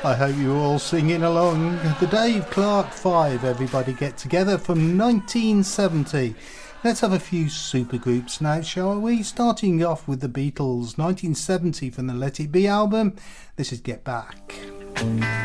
I hope you're all singing along. The Dave Clark 5, Everybody Get Together from 1970. Let's have a few supergroups now, shall we? Starting off with the Beatles, 1970 from the Let It Be album. This is Get Back.